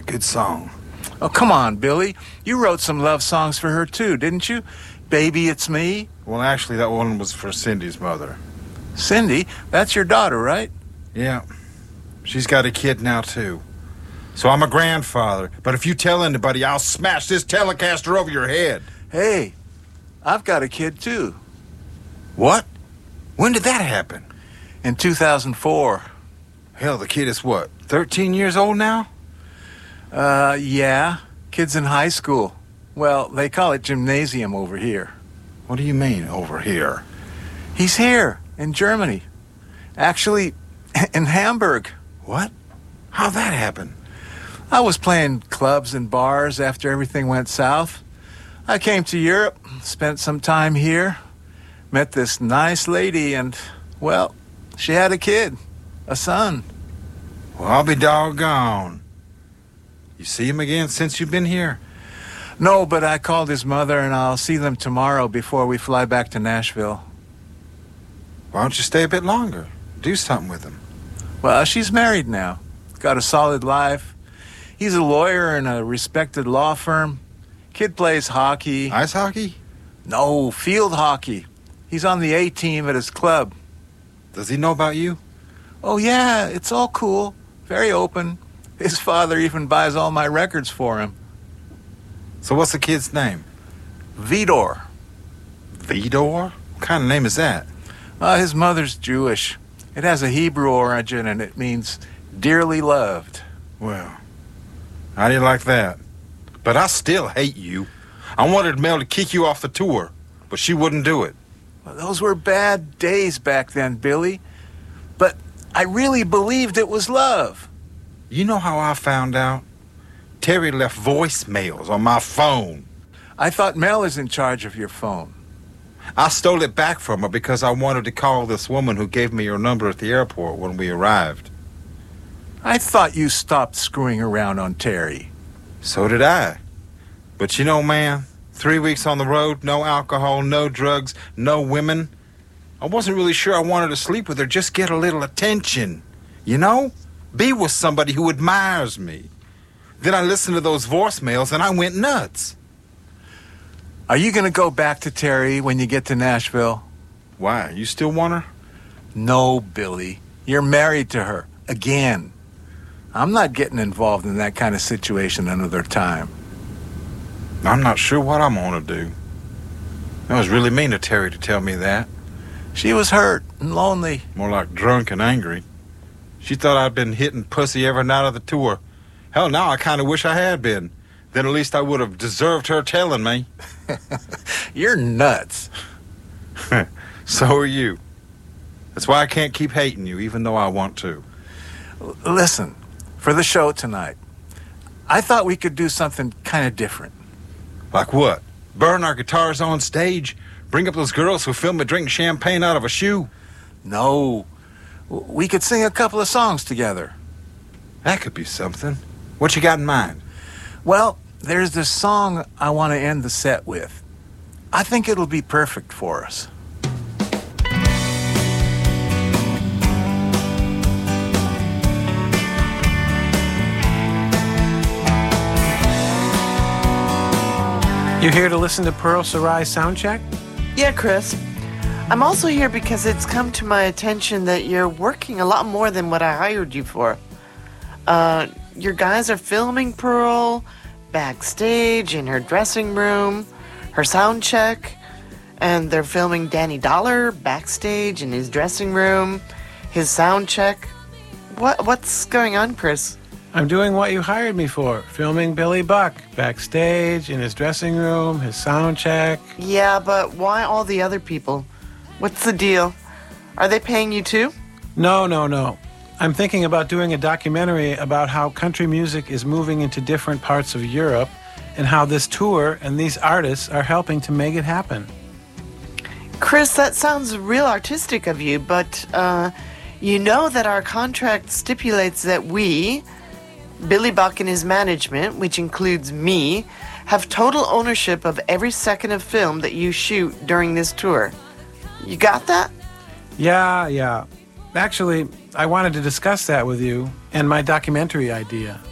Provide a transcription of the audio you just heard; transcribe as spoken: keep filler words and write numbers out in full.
good song. Oh, come on, Billy. You wrote some love songs for her, too, didn't you? Baby, It's Me. Well, actually, that one was for Cindy's mother. Cindy? That's your daughter, right? Yeah. She's got a kid now, too. So I'm a grandfather. But if you tell anybody, I'll smash this Telecaster over your head. Hey, I've got a kid, too. What? When did that happen? In two thousand four. Hell, the kid is what, thirteen years old now? Uh, yeah. Kid's in high school. Well, they call it gymnasium over here. What do you mean, over here? He's here, in Germany. Actually, in Hamburg. What? How'd that happen? I was playing clubs and bars after everything went south. I came to Europe, spent some time here, met this nice lady, and, well, she had a kid, a son. Well, I'll be doggone. You see him again since you've been here? No, but I called his mother, and I'll see them tomorrow before we fly back to Nashville. Why don't you stay a bit longer? Do something with him. Well, she's married now. Got a solid life. He's a lawyer in a respected law firm. Kid plays hockey. Ice hockey? No, field hockey. He's on the A team at his club. Does he know about you? Oh, yeah, it's all cool. Very open. His father even buys all my records for him. So what's the kid's name? Vidor. Vidor? What kind of name is that? Uh, his mother's Jewish. It has a Hebrew origin, and it means dearly loved. Well, how do you like that? But I still hate you. I wanted Mel to kick you off the tour, but she wouldn't do it. Well, those were bad days back then, Billy. But I really believed it was love. You know how I found out? Terry left voicemails on my phone. I thought Mel is in charge of your phone. I stole it back from her because I wanted to call this woman who gave me your number at the airport when we arrived. I thought you stopped screwing around on Terry. So did I. But you know, man, three weeks on the road, no alcohol, no drugs, no women. I wasn't really sure I wanted to sleep with her, just get a little attention. You know? Be with somebody who admires me. Then I listened to those voicemails and I went nuts. Are you going to go back to Terry when you get to Nashville? Why? You still want her? No, Billy. You're married to her. Again. I'm not getting involved in that kind of situation another time. I'm not sure what I'm going to do. That was really mean of Terry to tell me that. She was hurt and lonely. More like drunk and angry. She thought I'd been hitting pussy every night of the tour. Hell, now I kind of wish I had been. Then at least I would have deserved her telling me. You're nuts. So are you. That's why I can't keep hating you, even though I want to. L- listen, for the show tonight, I thought we could do something kind of different. Like what? Burn our guitars on stage? Bring up those girls who film me drinking champagne out of a shoe? No. W- We could sing a couple of songs together. That could be something. What you got in mind? Well, there's this song I want to end the set with. I think it'll be perfect for us. You here to listen to Pearl Sarai Soundcheck? Yeah, Chris. I'm also here because it's come to my attention that you're working a lot more than what I hired you for. Uh, your guys are filming Pearl backstage in her dressing room, her sound check, and they're filming Danny Dollar backstage in his dressing room, his sound check. What what's going on, Chris? I'm doing what you hired me for, filming Billy Buck backstage in his dressing room, his sound check. Yeah, but why all the other people? What's the deal? Are they paying you too? No, no, no. I'm thinking about doing a documentary about how country music is moving into different parts of Europe and how this tour and these artists are helping to make it happen. Chris, that sounds real artistic of you, but uh, you know that our contract stipulates that we, Billy Buck and his management, which includes me, have total ownership of every second of film that you shoot during this tour. You got that? Yeah, yeah. Actually, I wanted to discuss that with you and my documentary idea.